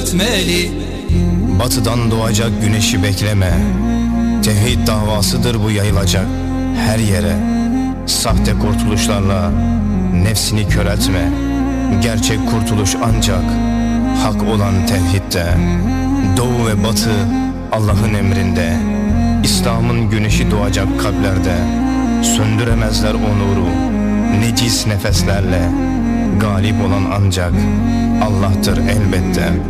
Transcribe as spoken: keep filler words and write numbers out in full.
etmeli. Batıdan doğacak güneşi bekleme. Tevhid davasıdır bu yayılacak her yere. Sahte kurtuluşlarla nefsini köreltme. Gerçek kurtuluş ancak hak olan tevhidde. Doğu ve batı Allah'ın emrinde. İslam'ın güneşi doğacak kalplerde. Söndüremezler o nuru necis nefeslerle. Galip olan ancak Allah'tır elbette.